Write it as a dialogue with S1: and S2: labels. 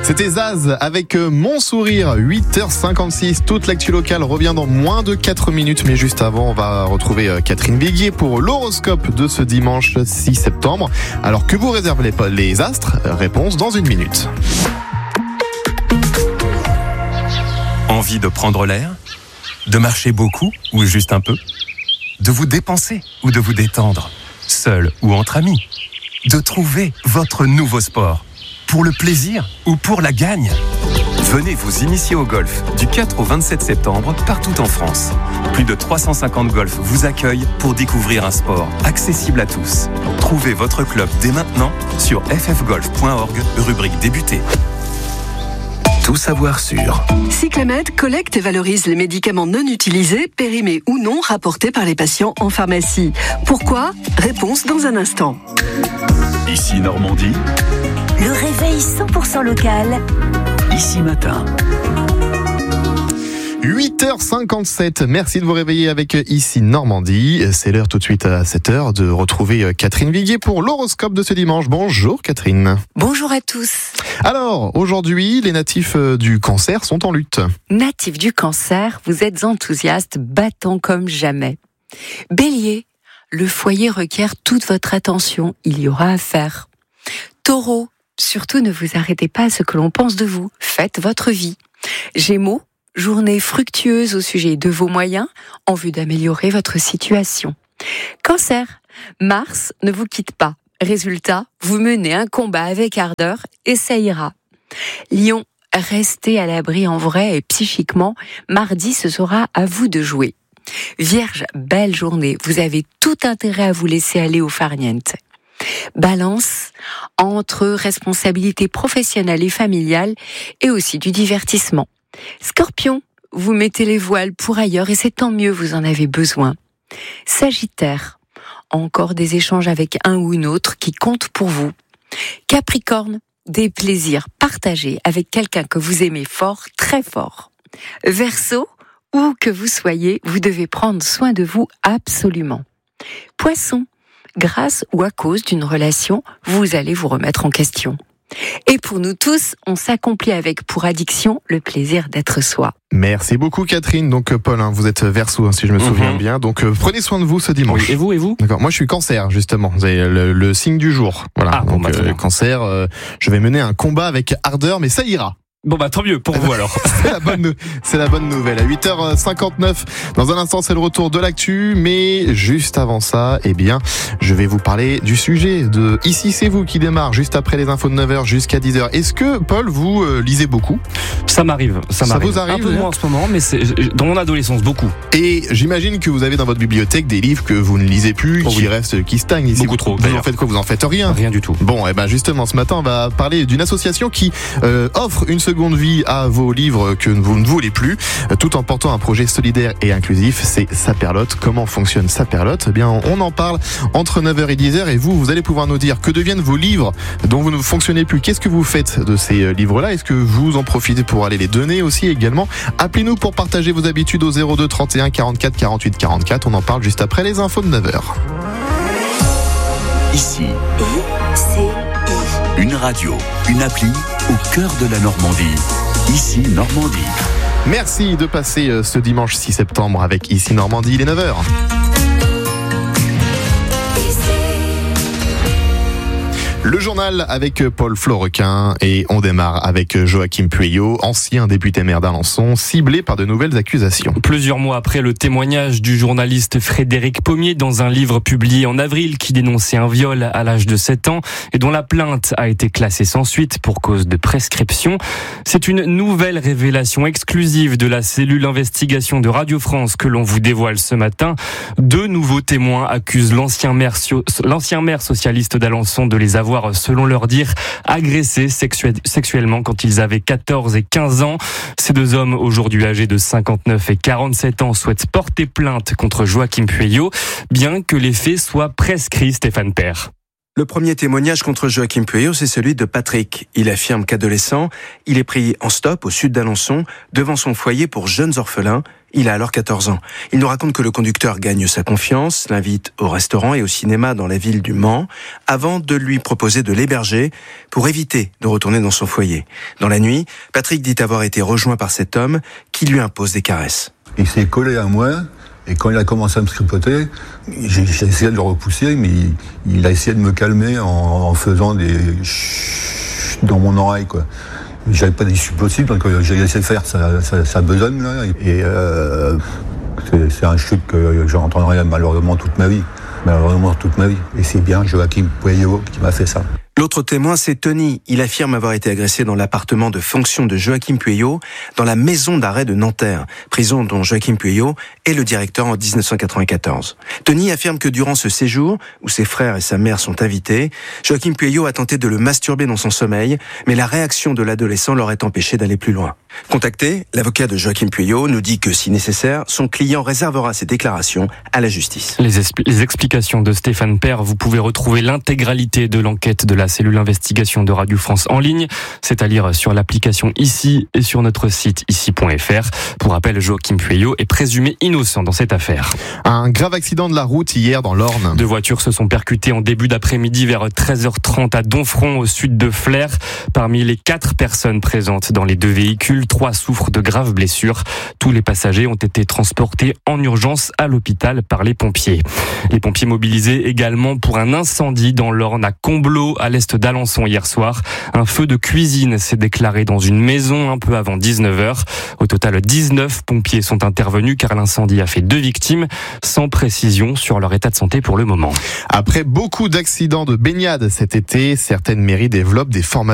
S1: C'était Zaz avec Mon Sourire, 8h56. Toute l'actu locale revient dans moins de 4 minutes. Mais juste avant, on va retrouver Catherine Viguier pour l'horoscope de ce dimanche 6 septembre. Alors que vous réservez les astres? Réponse dans 1 minute.
S2: Envie de prendre l'air? De marcher beaucoup ou juste un peu? De vous dépenser ou de vous détendre? Seul ou entre amis? De trouver votre nouveau sport? Pour le plaisir ou pour la gagne? Venez vous initier au golf du 4 au 27 septembre partout en France. Plus de 350 golfs vous accueillent pour découvrir un sport accessible à tous. Trouvez votre club dès maintenant sur ffgolf.org, rubrique débuter. Tout savoir sur
S3: Cyclamed collecte et valorise les médicaments non utilisés, périmés ou non, rapportés par les patients en pharmacie. Pourquoi? Réponse dans un instant.
S4: Ici Normandie.
S5: Le réveil 100% local.
S4: Ici Matin.
S1: 8h57, merci de vous réveiller avec Ici Normandie. C'est l'heure tout de suite à 7h de retrouver Catherine Viguier pour l'horoscope de ce dimanche. Bonjour Catherine.
S6: Bonjour à tous.
S1: Alors, aujourd'hui, les natifs du Cancer sont en lutte.
S6: Natifs du Cancer, vous êtes enthousiastes, battants comme jamais. Bélier, le foyer requiert toute votre attention, il y aura à faire. Taureau, surtout ne vous arrêtez pas à ce que l'on pense de vous, faites votre vie. Gémeaux, journée fructueuse au sujet de vos moyens en vue d'améliorer votre situation. Cancer, Mars ne vous quitte pas. Résultat, vous menez un combat avec ardeur et ça ira. Lion, restez à l'abri en vrai et psychiquement, mardi ce sera à vous de jouer. Vierge, belle journée, vous avez tout intérêt à vous laisser aller au farniente. Balance, entre responsabilités professionnelles et familiales et aussi du divertissement. Scorpion, vous mettez les voiles pour ailleurs et c'est tant mieux, vous en avez besoin. Sagittaire, encore des échanges avec un ou une autre qui comptent pour vous. Capricorne, des plaisirs partagés avec quelqu'un que vous aimez fort, très fort. Verseau, où que vous soyez, vous devez prendre soin de vous absolument. Poisson, grâce ou à cause d'une relation, vous allez vous remettre en question. Et pour nous tous, on s'accomplit avec pour addiction le plaisir d'être soi.
S1: Merci beaucoup Catherine. Donc Paul, vous êtes Verseau si je me souviens bien. Donc prenez soin de vous ce dimanche.
S7: Oui, et vous
S1: D'accord. Moi je suis Cancer justement. Vous avez le signe du jour. Voilà. Donc Cancer, je vais mener un combat avec ardeur, mais ça ira.
S7: Bon tant mieux pour vous alors.
S1: C'est la bonne nouvelle. À 8h59, dans un instant c'est le retour de l'actu, mais juste avant ça, je vais vous parler du sujet de Ici c'est vous qui démarre juste après les infos de 9h jusqu'à 10h. Est-ce que Paul, vous lisez beaucoup?
S7: Ça m'arrive. Ça
S1: vous arrive?
S7: Un peu moins en ce moment, mais c'est dans mon adolescence beaucoup.
S1: Et j'imagine que vous avez dans votre bibliothèque des livres que vous ne lisez plus, qui stagnent ici.
S7: Beaucoup trop.
S1: Vous en faites quoi? Vous en faites rien?
S7: Rien du tout.
S1: Bon, justement ce matin on va parler d'une association qui offre une seconde vie à vos livres que vous ne voulez plus, tout en portant un projet solidaire et inclusif. C'est Saperlotte. Comment fonctionne Saperlotte? On en parle entre 9h et 10h et vous allez pouvoir nous dire que deviennent vos livres dont vous ne fonctionnez plus. Qu'est-ce que vous faites de ces livres-là? Est-ce que vous en profitez pour aller les donner aussi également? Appelez-nous pour partager vos habitudes au 02 31 44 48 44. On en parle juste après les infos de 9h.
S4: Ici. Une radio, une appli au cœur de la Normandie. Ici Normandie.
S1: Merci de passer ce dimanche 6 septembre avec Ici Normandie, il est 9h. Le journal avec Paul Florequin et on démarre avec Joachim Pueyo, ancien député maire d'Alençon, ciblé par de nouvelles accusations.
S7: Plusieurs mois après le témoignage du journaliste Frédéric Pommier dans un livre publié en avril qui dénonçait un viol à l'âge de 7 ans et dont la plainte a été classée sans suite pour cause de prescription, c'est une nouvelle révélation exclusive de la cellule investigation de Radio France que l'on vous dévoile ce matin. 2 nouveaux témoins accusent l'ancien maire socialiste d'Alençon de les avoir, selon leur dire, agressés sexuellement quand ils avaient 14 et 15 ans. Ces 2 hommes, aujourd'hui âgés de 59 et 47 ans, souhaitent porter plainte contre Joachim Pueyo, bien que les faits soient prescrits, Stéphane Père.
S8: Le premier témoignage contre Joachim Pueyo, c'est celui de Patrick. Il affirme qu'adolescent, il est pris en stop au sud d'Alençon, devant son foyer pour jeunes orphelins. Il a alors 14 ans. Il nous raconte que le conducteur gagne sa confiance, l'invite au restaurant et au cinéma dans la ville du Mans, avant de lui proposer de l'héberger pour éviter de retourner dans son foyer. Dans la nuit, Patrick dit avoir été rejoint par cet homme qui lui impose des caresses.
S9: Il s'est collé à moi. Et quand il a commencé à me tripoter, j'ai essayé de le repousser, mais il a essayé de me calmer en faisant des chut dans mon oreille, quoi. J'avais pas d'issue possible, donc j'ai laissé faire, ça besonne, là. Et c'est un chute que j'entendrai malheureusement toute ma vie. Et c'est bien Joachim Pueyo qui m'a fait ça.
S8: L'autre témoin, c'est Tony. Il affirme avoir été agressé dans l'appartement de fonction de Joachim Pueyo, dans la maison d'arrêt de Nanterre, prison dont Joachim Pueyo est le directeur en 1994. Tony affirme que durant ce séjour, où ses frères et sa mère sont invités, Joachim Pueyo a tenté de le masturber dans son sommeil, mais la réaction de l'adolescent l'aurait empêché d'aller plus loin. Contacté, l'avocat de Joachim Pueyo nous dit que, si nécessaire, son client réservera ses déclarations à la justice.
S7: Les explications de Stéphane Père, vous pouvez retrouver l'intégralité de l'enquête de la cellule investigation de Radio France en ligne. C'est à lire sur l'application Ici et sur notre site ici.fr. Pour rappel, Joachim Pueyo est présumé innocent dans cette affaire.
S1: Un grave accident de la route hier dans l'Orne.
S7: 2 voitures se sont percutées en début d'après-midi vers 13h30 à Domfront, au sud de Flers. Parmi les 4 personnes présentes dans les 2 véhicules, 3 souffrent de graves blessures. Tous les passagers ont été transportés en urgence à l'hôpital par les pompiers. Les pompiers mobilisés également pour un incendie dans l'Orne à Comblaud, à l'est d'Alençon hier soir. Un feu de cuisine s'est déclaré dans une maison un peu avant 19h. Au total, 19 pompiers sont intervenus car l'incendie a fait 2 victimes, sans précision sur leur état de santé pour le moment.
S1: Après beaucoup d'accidents de baignade cet été, certaines mairies développent des formations